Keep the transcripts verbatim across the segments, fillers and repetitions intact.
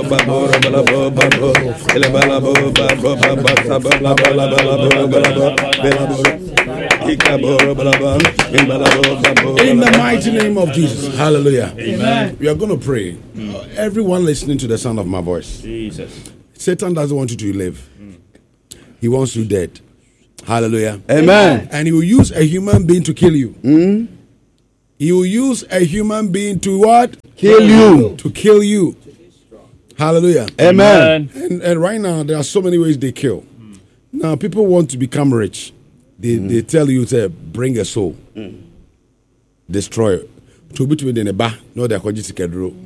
the mighty name of Jesus. Hallelujah. Amen. We are going to pray. Mm. Uh, everyone listening to the sound of my voice. Jesus. Satan doesn't want you to live. Mm. He wants you dead. Hallelujah. Amen. And he will use a human being to kill you. Mm. He will use a human being to what? Kill you. To kill you. Hallelujah. Amen. And, and right now, there are so many ways they kill. Mm. Now, people want to become rich. They mm. they tell you, say, bring a soul. Mm. Destroy it. To be between the bar, no, they're going to get rid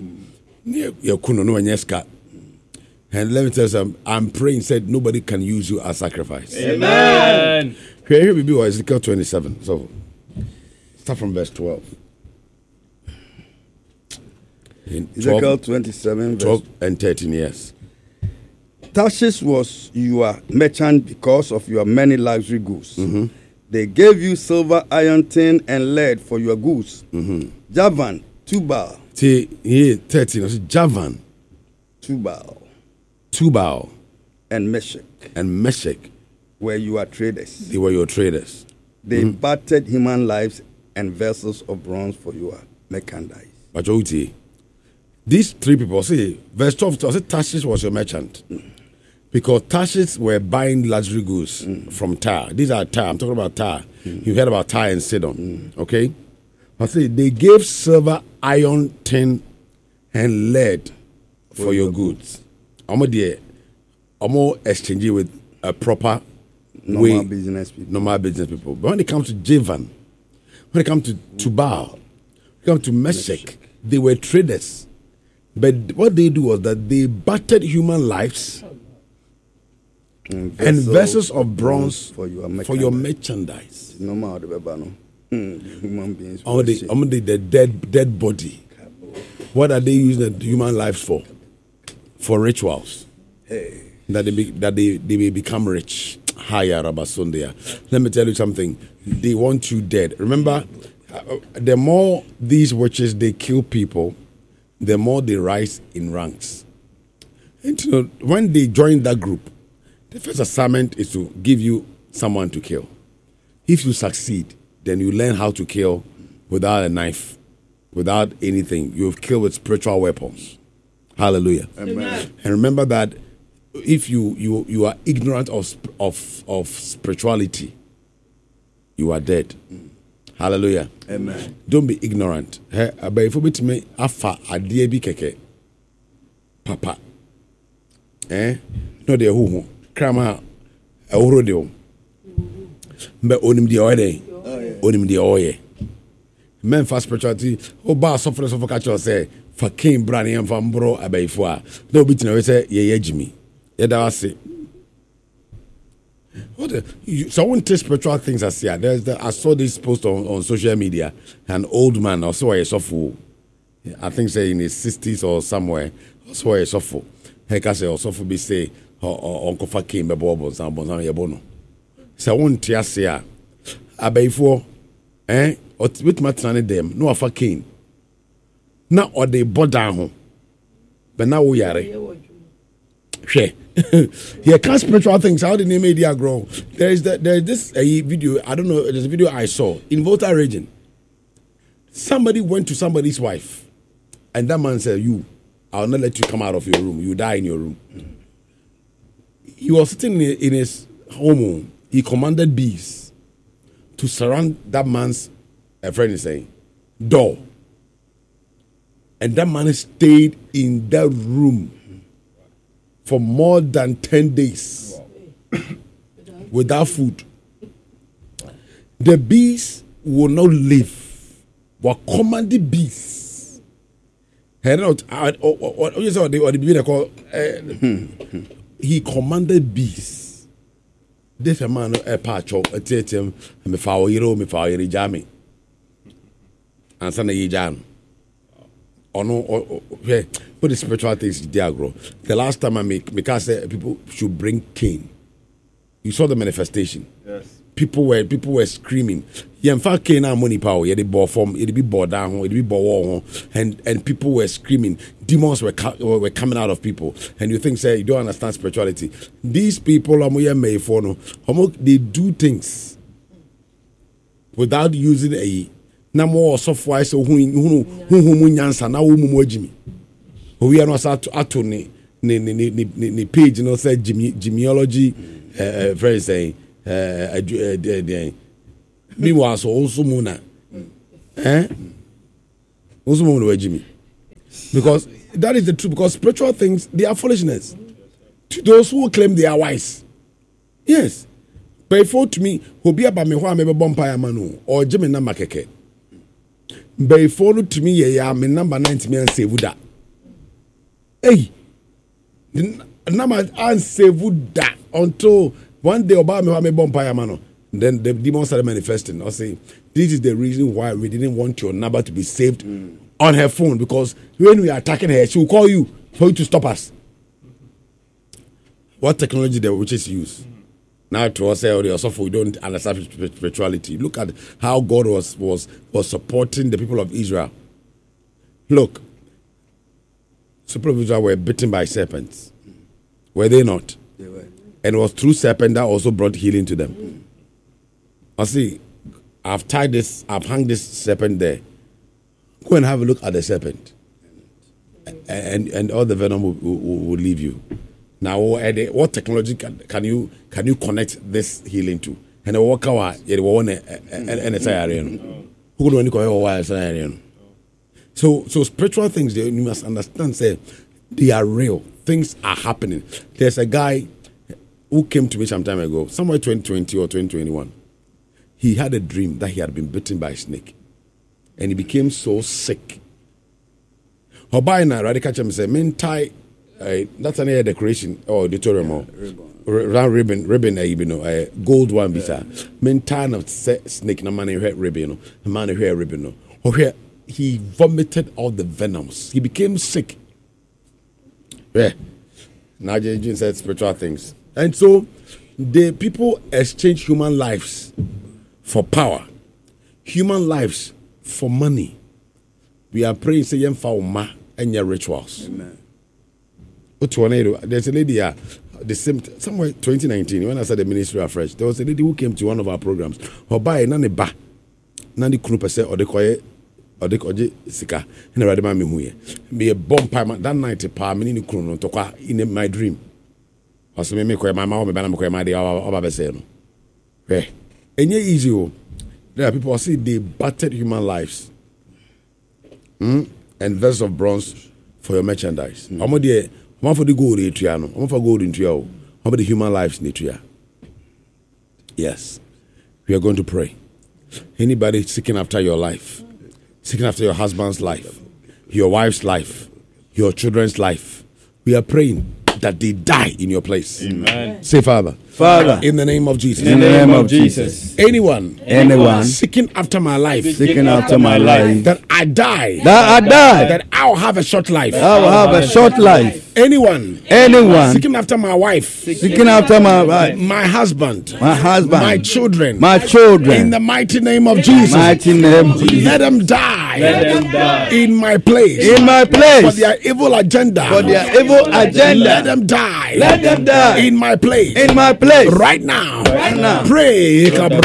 of. And let me tell you something. I'm praying, said nobody can use you as sacrifice. Amen. Here, here we be Ezekiel twenty-seven. So, start from verse twelve. In Ezekiel twenty-seven, twelve and thirteen, yes. Tarshish was your merchant because of your many luxury goods. Mm-hmm. They gave you silver, iron, tin, and lead for your goods. Mm-hmm. Javan, Tubal. See, here, thirteen, it's Javan. Tubal. Tubal. And Meshach. And Meshach. Were your traders. They were your traders. They mm-hmm. bartered human lives and vessels of bronze for your merchandise. But these three people, see, verse twelve, I said Tarshish was your merchant. Mm. Because Tarshish were buying luxury goods mm. from Tyre. These are Tyre. I'm talking about Tyre. Mm. You heard about Tyre and Sidon. Mm. Okay? I say they gave silver, iron, tin, and lead for, for your goods. I'm there. I'm more exchanging with a proper normal way, business people. Normal business people. But when it comes to Javan, when it comes to Tubal, when it comes to Meshach, they were traders. But what they do was that they bartered human lives and vessels, and vessels of bronze for your merchandise. For your merchandise. No matter the human beings. On the, on the, the dead dead body. What are they using the human lives for? For rituals. Hey. That they be, that they, they may become rich. Higher Rabasundia. Let me tell you something. They want you dead. Remember, the more these witches they kill people, the more they rise in ranks. And you know, when they join that group, the first assignment is to give you someone to kill. If you succeed, then you learn how to kill without a knife, without anything. You've killed with spiritual weapons. Hallelujah. Amen. And remember that if you you you are ignorant of of of spirituality, you are dead. Hallelujah. Amen. Don't be ignorant. Hey, but if you meet me, afa adie bi keke, papa. Eh? No de who krama ewro de o. Mbe onim de oyede. Onim de oye. Men fast spirituality. O ba suffer suffer catch you say for king brand and from bro abaifo a. No be tina we say ye ye jimi. Ye da wase. What the, you, someone takes spiritual things as yeah. There's the, I saw this post on, on social media. An old man, I saw a sofu. I think say in his sixties or somewhere. I saw a sofu. He can say or sofu be say or Uncle Fa came be bobo some bon some yebono. So one tia say a abaifo eh or with matane them no afa king. Na or they border ho. But now we are. She. He can't spiritual things. How did the media grow? There is that there is this uh, video. I don't know. There's a video I saw in Volta region. Somebody went to somebody's wife, and that man said, "You, I'll not let you come out of your room. You die in your room." He was sitting in, in his home. He commanded bees to surround that man's. A friend is saying, door, and that man stayed in that room for more than ten days without food. The bees will not live. Were commanded bees. He commanded bees. This a man a patch of a tetem and me foul hero me foul yeri jami. And sana ye jam. Or no, or, or, yeah, put the spiritual things there, grow. The last time I make, because uh, people should bring cane. You saw the manifestation. Yes. People were people were screaming. Yeah, in fact, cane and money power. Yeah, they bought from. It be bought down. It be bought and and people were screaming. demons were co- were coming out of people, and you think, say, you don't understand spirituality. These people, they do things without using a number software. So who who who who nyansa na wo mumu agimi. We are not ato ni ni ni ni ni page, you know, say genealogy, uh, very say, uh, meanwhile, so also muna, eh, also muna agimi. Because that is the truth. Because spiritual things, they are foolishness to those who claim they are wise. Yes. Before to me, who be about me who I may be bumpire manu or Jimmy Namakeke. Before to me, yeah, I'm number ninety me and save that. Hey, the number and save that until one day about me who I may bumpire manu. Then the demons started manifesting. I say, this is the reason why we didn't want your number to be saved. Mm. On her phone, because when we are attacking her, she will call you for you to stop us. What technology the witches use? Now to us, also we don't understand spirituality. Look at how God was was was supporting the people of Israel. Look, the people of Israel were bitten by serpents. Were they not? They were. And it was through serpent that also brought healing to them. Mm. I see. I've tied this. I've hung this serpent there. Go and have a look at the serpent, and and, and all the venom will, will, will leave you. Now, what technology can, can you can you connect this healing to? And the walk out, you want and it's area. Who do you call it? Area. So, so spiritual things, you must understand. Say they are real. Things are happening. There's a guy who came to me some time ago, somewhere twenty twenty or twenty twenty-one. He had a dream that he had been bitten by a snake. And he became so sick. Obaina radical cham say mentai that's an air decoration or auditorium or round ribbon ribbon uh, you know uh, gold one bisa mentai of snake na man hair ribbon no man hair ribbon no or here he vomited all the venoms. He became sick. Yeah. Now Jane said spiritual things. And so the people exchange human lives for power. Human lives for money. We are praying, say, ma and your rituals. Amen. There's a lady here, the same somewhere twenty nineteen, when I said the ministry afresh, there was a lady who came to one of our programs. Her buy nani ba, nani kunu pese or the koye or the koje sika. In a radima me huye. Me a bomb payment that night pa me ni kunu toka in my dream. Also me me koye my mama me bana me koye my day oba bese no. Eh, enye easy o. There are people who see they battered human lives. Mm? And vessels of bronze for your merchandise. How much the how much for the gold in Triano? How much for gold in Triano? How about the human lives in Tria? Yes. We are going to pray. Anybody seeking after your life, seeking after your husband's life, your wife's life, your children's life, we are praying that they die in your place. Amen. Say, Father. Father. In the name of Jesus. In the name of Jesus. Anyone. Anyone. Seeking after my life. Seeking after my life. That I die. That I die. That I'll have a short life. I will have a short life. Anyone. Anyone. Seeking after my wife. Seeking after my wife. My husband. My husband. My children. My children. In the mighty name of Jesus. Mighty name of Jesus. Let them die. Let them die. In my place. In my place. For their evil agenda. For their evil agenda. Let them die. Let them die. In my place. In my place. Right now. Right now. Pray.